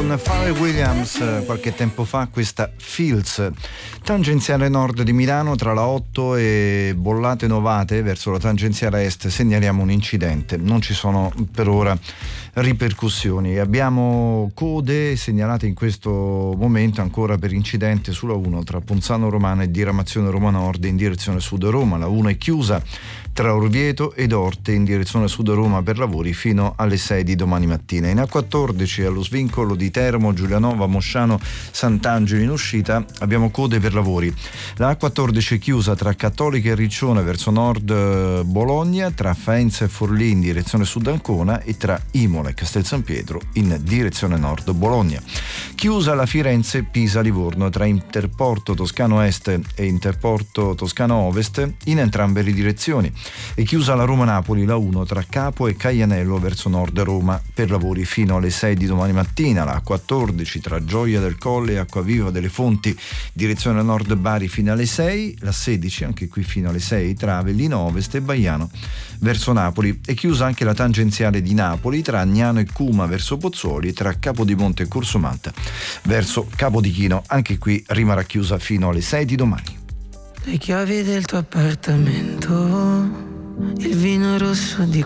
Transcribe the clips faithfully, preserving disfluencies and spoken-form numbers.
con Pharrell Williams qualche tempo fa, questa Fields. Tangenziale nord di Milano tra la otto e Bollate Novate verso la tangenziale est segnaliamo un incidente, non ci sono per ora ripercussioni. Abbiamo code segnalate in questo momento ancora per incidente sulla uno tra Ponzano Romano e Diramazione Roma Nord in direzione sud Roma. La uno è chiusa tra Orvieto ed Orte in direzione sud Roma per lavori fino alle sei di domani mattina. In A quattordici allo svincolo di Termo, Giulianova, Mosciano, Sant'Angelo in uscita abbiamo code per lavori. La A quattordici è chiusa tra Cattolica e Riccione verso nord Bologna, tra Faenza e Forlì in direzione sud Ancona e tra Imola e Castel San Pietro in direzione nord Bologna. Chiusa la Firenze-Pisa-Livorno tra Interporto Toscano Est e Interporto Toscano Ovest in entrambe le direzioni. È chiusa la Roma-Napoli, la uno tra Capo e Caianello verso nord Roma per lavori fino alle sei di domani mattina. La A quattordici tra Gioia del Colle e Acquaviva delle Fonti direzione nord Bari fino alle sei. La sedici anche qui fino alle sei tra Avellino Ovest e Baiano verso Napoli. È chiusa anche la tangenziale di Napoli tra Agnano e Cuma verso Pozzuoli e tra Capodimonte e Corsomalta verso Capodichino. Anche qui rimarrà chiusa fino alle sei di domani. Le chiavi del tuo appartamento, il vino rosso di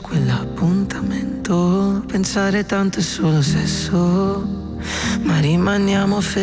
quell'appuntamento, pensare tanto è solo sesso, ma rimaniamo fermi